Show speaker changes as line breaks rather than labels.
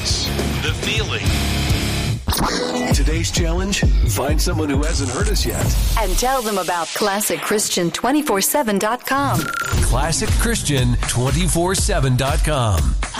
response, the feeling.
Today's challenge, find someone who hasn't heard us yet.
And tell them about ClassicChristian247.com.
ClassicChristian247.com.